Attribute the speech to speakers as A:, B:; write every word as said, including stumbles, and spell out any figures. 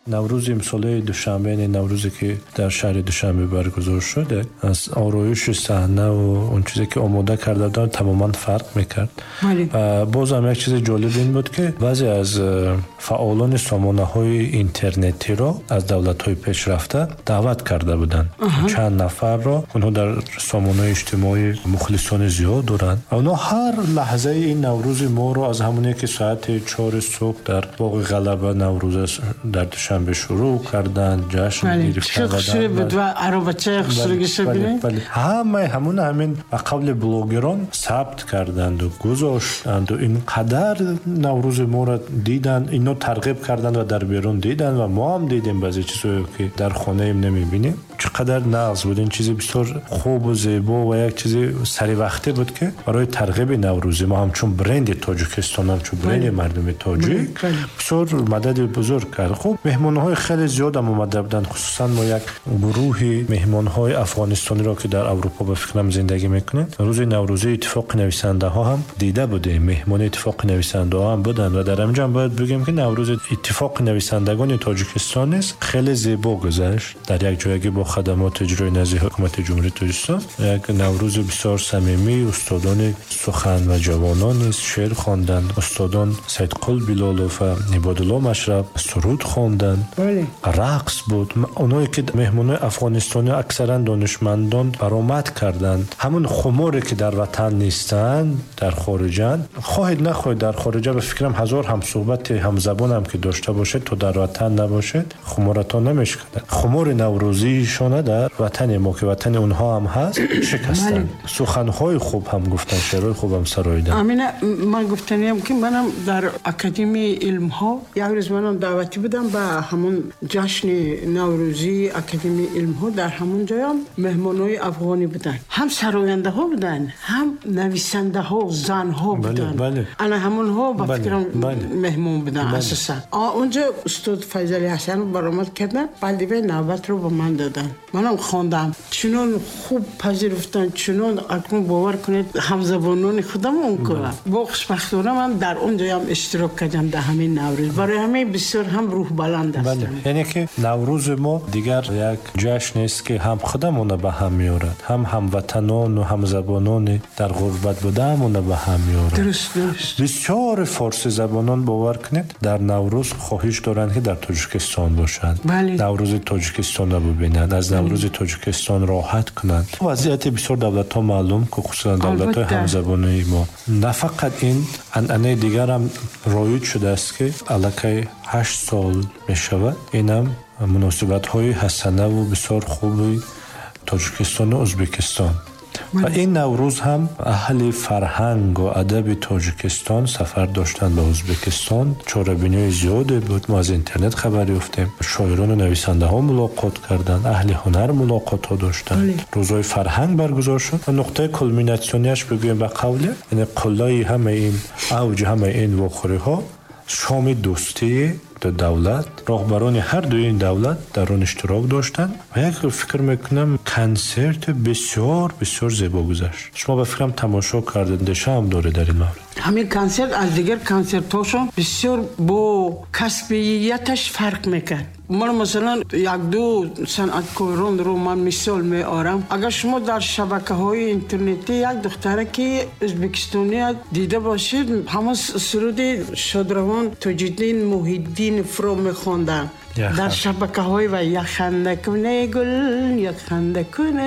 A: نوروز امسال دوشنبه، نوروزی که در شهر دوشنبه برگزار شده، از آرایش صحنه و اون چیزی که آماده کرده بودن تماما فرق میکرد. و باز هم یک چیز جالب این بود که بعضی از فعالان سامانه‌های اینترنتی را از دولت‌های پیشرفته دعوت کرده بودند. چند نفر را اونها در سامانه‌های اجتماعی مخلصان زیاد دارند. اونها هر لحظه این نوروز ما رو از همونی که ساعت چهار صبح در باغ غلبه نوروز در دوشنبه شروع کردند، جشن گرفتن
B: بود و عربچه خسروگیش ببینید.
A: همه همون همین قبل بلاگران ثبت کردند و گذاشتند و اینقدر نوروز ما را دیدن، اینو ترغیب کردند و در بیرون دیدن و ما هم دیدیم بعضی چیزایی که در خانه ایم نمیبینیم. چقدر نغز بود. این چیزی بسیار خوب و زیبا و یک چیزی سری وقتی بود که برای ترغیب نوروزی ما همچون برند تاجیکستان، همچون برند مردم تاجیک بسیار مدد بزرگ کرد. خب مهمان‌های خیلی زیاد هم اومده بودن، خصوصا ما یک گروه مهمان‌های افغانستانی را که در اروپا به فکرم زندگی میکنن روز نوروزی اتفاق نویسنده ها هم دیده بودیم، مهمان اتفاق نویسنده ها هم بودن و در همینجا باید بگیم که نوروز اتفاق نویسندگان تاجیکستان است خیلی زیبا گذشت در یک جایی با خدمات اجرایی نزد حکومت جمهوری تاجیکستان. یک نوروز بسیار صمیمی، استادان سخن و جوانان است شعر خواندن، استادان سید قل بلالوف و عبادالله مشرب سرود خواندن، رقص بود. اونایی که مهمانای افغانستانی اکثرا دانشمندان برآمد کردند، همون خماری که در وطن نیستن در خارجن، خواهید نخواهید در خارجه به فکرم هزار هم صحبت هم زبان هم که داشته باشه تو در وطن نباشد خمارتان نمیشکند. خمار نوروزیشون در وطن ما که وطن اونها هم هست شکستن. سخنهای خوب هم گفتن، شعرهای خوب هم سراییدن.
B: امین من گفتنیم که منم در اکادمی علم ها یک روز منم دعوتی بودم به همون جشن نوروزی اکادمی علم ها. در همون جایم مهمانای افغانی بودن، هم سراینده ها بودن هم نویسنده ها و زن ها بودن.
A: بله بله.
B: انا همون ها با فکرم
A: بله.
B: مهمون بودن. بله. اساسا اونجا استاد فیض حسن برآمد کردن، بلدیه نوبت رو به من دادن، منم خواندم. چنون خوب پذیرفتن، چنون اکنون باور کنید همزبانان خودم اون کردم. با خوشبختانه من در اونجا هم اشتراک کردم در همین نوروز. برای همین بسیار هم روح بلند است.
A: بله. یعنی که نوروز ما دیگر یک جشن است که هم خودمون به هم میارد، هم هموطنان و همزبانان در غربت بودهمون به هم میارد.
B: درست درست.
A: بسیار فارسی زبانان باور کنید در نوروز خواهش دارند که در تاجیکستان باشند.
B: بله.
A: نوروز تاجیکستان رو ببینند، از نوروز تاجیکستان راحت کنند. وضعیت بسیار دولت ها معلوم که خصوصا دولت های همزبانه ما نه فقط این انعنه دیگر هم رایج شده است که الکی هشت سال می شود اینم مناسبت های حسنه و بسیار خوبی تاجیکستان و ازبکستان. و این نوروز هم اهل فرهنگ و ادب تاجیکستان سفر داشتن به ازبکستان. چاره‌بینی زیاده بود، ما از اینترنت خبر یافتیم. شاعران و نویسنده ها ملاقات کردند، اهل هنر ملاقات ها داشتن. روزهای فرهنگ برگزار شد و نقطه کلمیناسیونیش بگویم به قوله، یعنی قلای همه این اوج همه این واخوری ها شام دوستی در دولت، راهبران هر دوی این دولت در اون اشتراک داشتن و یک فکر میکنم کنسرت بسیار بسیار زیبا گذشت. شما به فکرم تماشا کردن، دشه هم داره در این مورد.
B: همین کنسرت از دیگر کنسرت هاشون بسیار با کسبیتش فرق میکرد. من مثلا یک دو صنعتکاران رو من مثال میارم. اگر شما در شبکه های اینترنتی یک دختره که ازبکستانی دیده باشید، همون سرود شادروان تاج‌الدین محی‌الدین فرو میخوندن در شبکه های و یک خنده کنه گل یک خنده کنه